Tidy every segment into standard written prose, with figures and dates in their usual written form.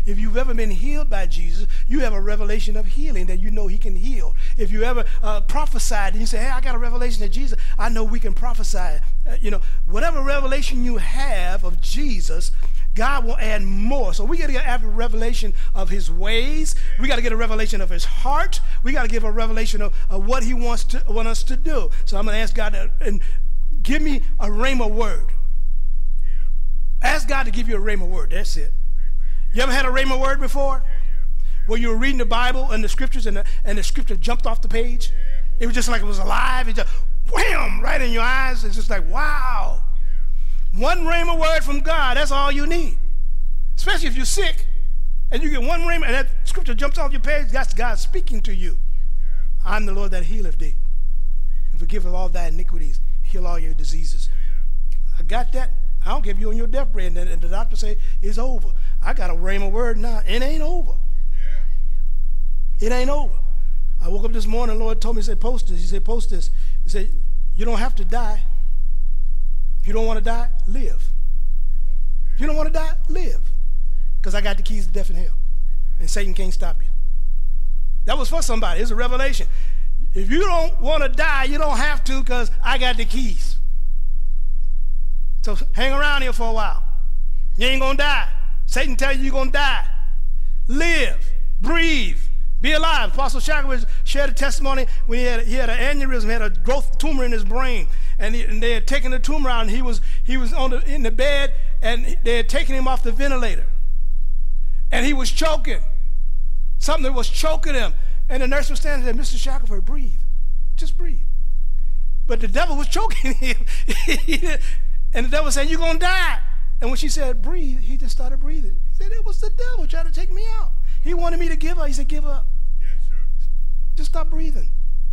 If you've ever been healed by Jesus, you have a revelation of healing that you know he can heal. If you ever prophesied and you say, hey, I got a revelation of Jesus, I know we can prophesy. Whatever revelation you have of Jesus, God will add more. So we got to have a revelation of his ways. We got to get a revelation of his heart. We got to give a revelation of what he want us to do. So I'm going to ask God to give me a rhema word. Ask God to give you a rhema word. That's it. You ever had a rhema word before? Where you were reading the Bible and the scriptures and the scripture jumped off the page? It was just like it was alive. It just wham, right in your eyes. It's just like, wow. One rhema word from God, that's all you need. Especially if you're sick and you get one rhema and that scripture jumps off your page, that's God speaking to you. I'm the Lord that healeth thee and forgive all thy iniquities, heal all your diseases. I got that. I don't care if you're on your deathbed and the doctor say it's over. I got a rhema word now. It ain't over. It ain't over. I woke up this morning, the Lord told me, he said, post this. He said, post this. He said, you don't have to die. If you don't want to die, live. If you don't want to die, live. Because I got the keys to death and hell. And Satan can't stop you. That was for somebody. It's a revelation. If you don't want to die, you don't have to because I got the keys. So hang around here for a while. You ain't going to die. Satan tell you you're going to die. Live. Breathe. Be alive. Apostle Shackelford shared a testimony when he had an aneurysm, had a growth tumor in his brain. And they had taken the tumor out, and he was in the bed, and they had taken him off the ventilator. And he was choking. Something was choking him. And the nurse was standing there, Mr. Shackelford, breathe. Just breathe. But the devil was choking him. And the devil was saying, you're going to die. And when she said, breathe, he just started breathing. He said, it was the devil trying to take me out. He wanted me to give up. He said, give up. Yeah, sure. Just stop breathing.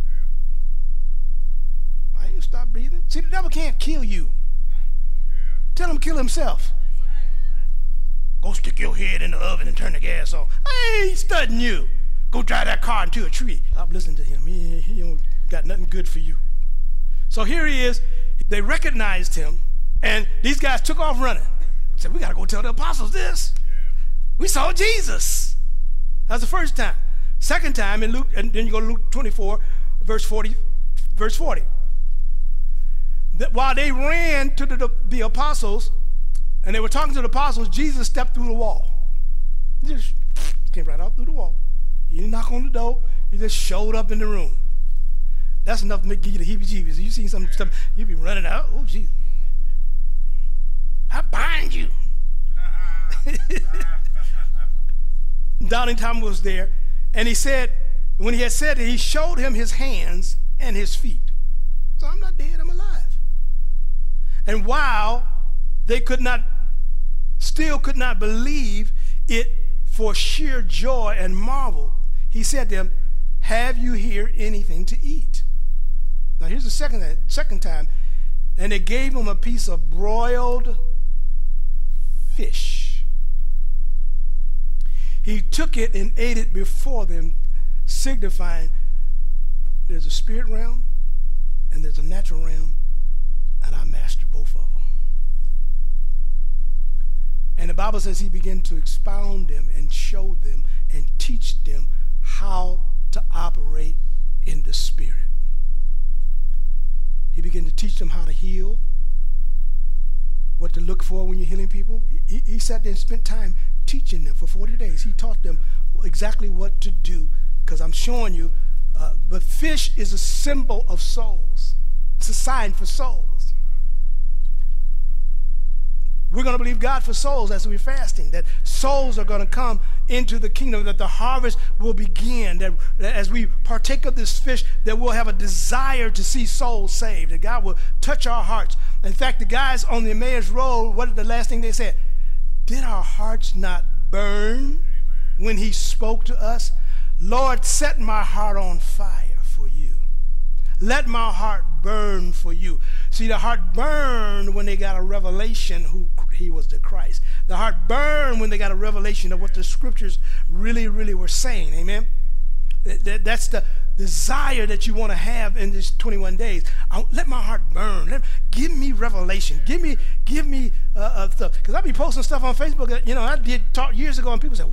I ain't stop breathing. See, the devil can't kill you. Tell him to kill himself. Go stick your head in the oven and turn the gas on. I ain't studying you. Go drive that car into a tree. Stop listening to him. He don't got nothing good for you. So here he is. They recognized him, and these guys took off running. Said, we got to go tell the apostles this. We saw Jesus. That was the first time. Second time in Luke, and then you go to Luke 24, verse 40. That while they ran to the apostles, and they were talking to the apostles, Jesus stepped through the wall. He just came right out through the wall. He didn't knock on the door. He just showed up in the room. That's enough to give you the heebie-jeebies. You see some stuff, you be running out. Oh, Jesus. I bind you. Doubting Thomas was there, and he said, when he had said it, he showed him his hands and his feet. So I'm not dead, I'm alive. And while they still could not believe it for sheer joy and marvel, he said to them, have you here anything to eat? Now here's the second time, and they gave him a piece of broiled fish. He took it and ate it before them, signifying there's a spirit realm and there's a natural realm, and I master both of them. And the Bible says he began to expound them and show them and teach them how to operate in the spirit. He began to teach them how to heal, what to look for when you're healing people. He sat there and spent time teaching them for 40 days. He taught them exactly what to do, because I'm showing you, but fish is a symbol of souls. It's a sign for souls. We're going to believe God for souls as we're fasting, that souls are going to come into the kingdom, that the harvest will begin, that as we partake of this fish, that we'll have a desire to see souls saved, that God will touch our hearts. In fact, the guys on the Emmaus Road, what is the last thing they said? Did our hearts not burn when he spoke to us? Lord, set my heart on fire for you. Let my heart burn for you. See, the heart burned when they got a revelation who he was the Christ. The heart burned when they got a revelation of what the scriptures really, really were saying. Amen? That's the desire that you want to have in these 21 days. Let my heart burn. Give me revelation. Give me stuff. Because I be posting stuff on Facebook. I did talk years ago, and people say,